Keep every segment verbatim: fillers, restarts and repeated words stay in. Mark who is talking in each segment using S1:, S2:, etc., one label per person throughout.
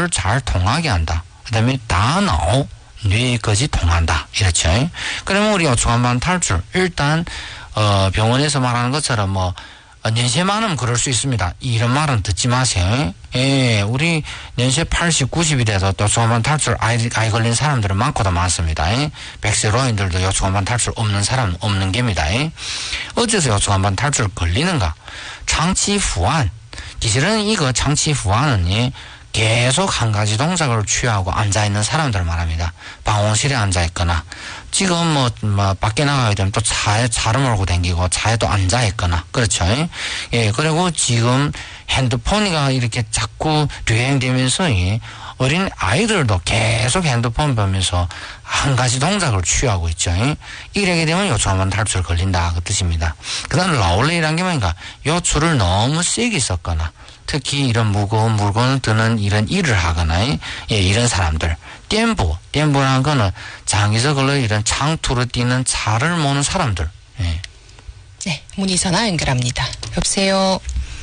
S1: 뇌를 잘 통하게 한다. 그 다음에 다脑, 뇌까지 통한다. 이렇죠. 그러면 우리 요충한반 탈출, 일단, 어, 병원에서 말하는 것처럼 뭐, 연세 많으면 그럴 수 있습니다. 이런 말은 듣지 마세요. 예, 우리 연세 팔십, 구십이 돼서 또 요충한반 탈출 아이, 아이 걸린 사람들은 많고도 많습니다. 백 세 노인들도 요충한반 탈출 없는 사람은 없는 겁니다. 어째서 요충한반 탈출 걸리는가? 장치 후안. 기실은 이거 장치 후안은 계속 한 가지 동작을 취하고 앉아있는 사람들을 말합니다. 방황실에 앉아있거나, 지금 뭐, 뭐, 밖에 나가야 되면 또 차에 차를 몰고 다니고, 차에 또 앉아있거나, 그렇죠. 예, 그리고 지금 핸드폰이가 이렇게 자꾸 유행되면서, 예, 어린 아이들도 계속 핸드폰 보면서 한 가지 동작을 취하고 있죠. 예? 이렇게 되면 요충한반 탈출 걸린다. 그 뜻입니다. 그 다음 라올레이란 게 뭐니까, 요추를 너무 세게 썼거나, 특히 이런 무거운 물건을 드는 이런 일을 하거나, 예, 이런 사람들. 댐보, 댐보라는 거는 장기적으로 이런 장투로 뛰는 차를 모는 사람들. 예.
S2: 네, 문의 전화 연결합니다. 여보세요.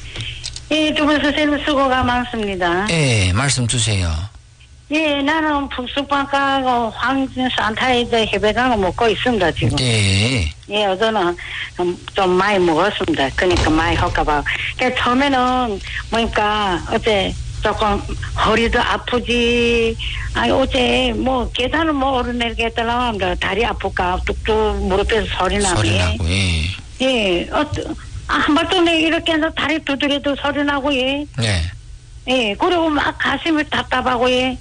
S3: 예, 두 분 선생님 수고가 많습니다.
S1: 예, 말씀 주세요.
S3: 예, 나는 북수방가고 황진 산타이드 해배강을 먹고 있습니다, 지금.
S1: 예.
S3: 예, 어제는 좀, 좀 많이 먹었습니다. 그러니까 많이 할까봐. 그러니까 처음에는, 뭐니까, 어제 조금 허리도 아프지, 아니, 어제 뭐, 계단을 뭐 오르내리게 했더라, 다리 아플까, 뚝뚝 무릎에서 소리 나고.
S1: 소리 나고, 예.
S3: 예, 어, 아, 한 번 또 내 이렇게 해서 다리 두드려도 소리 나고, 예.
S1: 네.
S3: 예, 그리고 막 가슴이 답답하고, 예.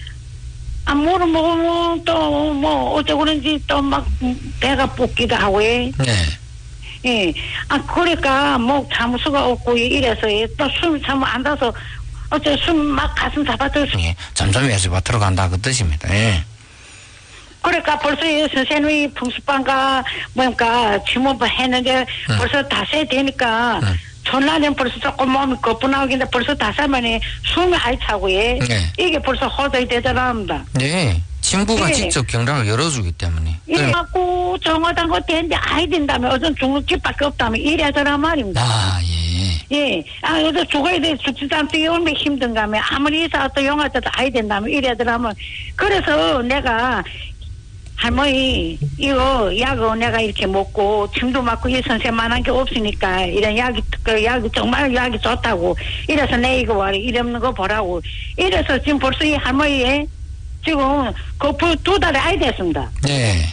S3: 아, 뭐를 먹으면 또, 뭐, 어쩌고 그런지 또 막 배가 붓기도 하고, 예.
S1: 네.
S3: 예. 아, 그러니까 뭐 참을 수가 없고, 예. 이래서, 예. 또 숨이 참 안 닿아서, 어째 숨 막 가슴 잡아들어서.
S1: 예. 점점 예수가 들어간다. 그 뜻입니다. 예.
S3: 그러니까 벌써 이 선생님이 풍수방가, 뭐니까, 침원부 했는데,
S1: 응.
S3: 벌써 다세 되니까,
S1: 응.
S3: 전날엔 벌써 조금 몸이 거뿐하긴데 벌써 다섯 만에 숨이 하이 차고, 예.
S1: 네.
S3: 이게 벌써 허덕이 되더랍니다.
S1: 네. 친구가
S3: 예.
S1: 직접 경락을 열어주기 때문에.
S3: 이 갖고 정하단 것도 했는데 아이 된다면 어떤 죽는 집밖에 없다면 이래더란 말입니다.
S1: 아, 예.
S3: 예. 아, 어떤 죽어야 돼. 죽지도 않고 얼마나 힘든가면 아무리 이사 또 영화 때도 아이 된다면 이래더라면 그래서 내가 할머니, 이거, 약을 내가 이렇게 먹고, 침도 맞고, 이 선생만한 게 없으니까, 이런 약이, 그 약이, 정말 약이 좋다고. 이래서 내 이거 와, 이러는 거 보라고. 이래서 지금 벌써 이 할머니에, 지금, 그 두 달에 아이 됐습니다.
S1: 네.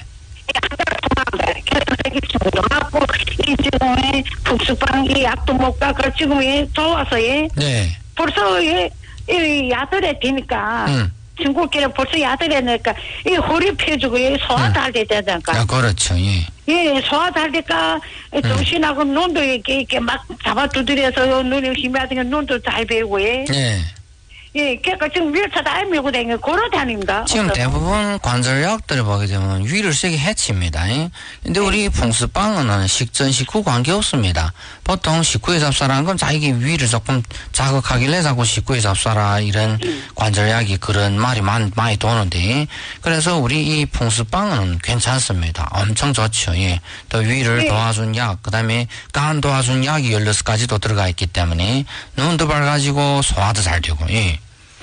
S3: 그래서 지금 맞고, 이 지금, 북수방, 이 약도 못 가, 그 지금, 예, 좋아서, 예.
S1: 네.
S3: 벌써, 예, 이 야들에 되니까,
S1: 음.
S3: 친구끼리 벌써 야들해니까 이 허리 펴주고 이 소화 잘 되다니까.
S1: 아, 그렇죠. 예.
S3: 예, 소화 잘 되니까 정신하고 음. 눈도 이렇게 이렇게 막 잡아 두드려서 눈이 힘이 하니까 눈도 잘 배우고 예.
S1: 예.
S3: 예, 그러니까 지금 밀차도 안 밀고 다니고 걸어 다닙니다.
S1: 지금
S3: 어떤.
S1: 대부분 관절약들을 보게 되면 위를 세게 해칩니다. 근데 우리 풍수방은 식전 식후 관계없습니다. 보통 식후에 잡사라는 건 자기 위를 조금 자극하길래 자꾸 식후에 잡사라 이런 음. 관절약이 그런 말이 많이, 많이 도는데 그래서 우리 이 풍수방은 괜찮습니다. 엄청 좋죠. 예. 또 위를 예. 도와준 약, 그 다음에 간 도와준 약이 열여섯 가지도 들어가 있기 때문에 눈도 밝아지고 소화도 잘 되고 예.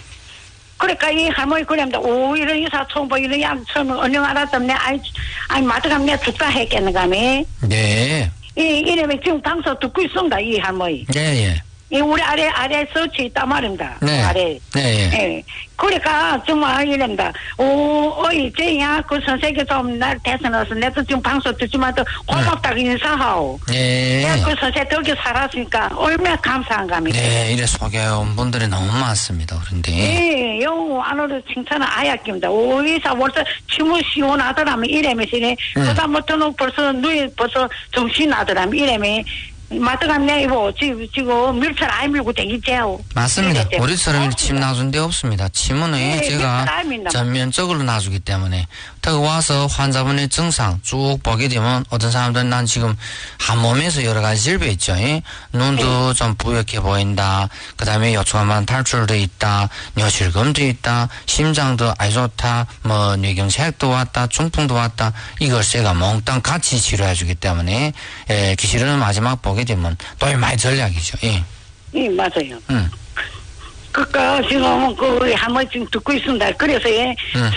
S3: 그러니까 이 할머니 그랬는데 오 이런 이사 처음 보 이런 약 처음 언영 알았다면 내 아이 아이 마트가면 내가 죽다 했겠는가매.
S1: 네.
S3: 이 이름에 지금 방송 듣고 있습니다 이 할머니.
S1: 네 예.
S3: 이 우리 아래 아래 서치 있단 말입니다.
S1: 네.
S3: 아래.
S1: 네 예.
S3: 예. 그러니까 정말 이랍니다. 오 어이 쟤야 그 선생님 좀 날 대선해서 내가 지금 방송 듣지만 또 고맙다고 네. 인사하오.
S1: 네.
S3: 내가 그 선생 덕에 살았으니까 얼마나 감사한가입니다.
S1: 네, 이래 소개해온 분들이 너무 많습니다. 그런데.
S3: 예, 영우 안으로 칭찬은 아약입니다. 오, 이사 벌써 침을 시원하더라면 이래면서, 음. 그다음부터는 벌써 눈이 벌써 정신이 나더라면 이래면, 마트가면 내고 지금, 지금 밀차를 안 밀고 다니죠.
S1: 맞습니다. 우리처럼 침 놔준 데 없습니다. 침은 네, 제가 전면적으로 놔주기 때문에. 더 와서 환자분의 증상 쭉 보게 되면 어떤 사람들은 난 지금 한 몸에서 여러 가지 질병 있죠. 예? 눈도 네. 좀 부옇게 보인다. 그 다음에 요충한반 탈출도 있다. 뇌실금도 있다. 심장도 아주 좋다. 뭐 뇌경색도 왔다. 중풍도 왔다. 이걸 제가 몽땅 같이 치료해주기 때문에 예, 기실은 마지막 보게 되면 또 많이 전략이죠. 예,
S3: 예 맞아요.
S1: 음.
S3: 그니까 지금 그 할머니 지금 듣고 있습니다. 그래서 예,
S1: 음.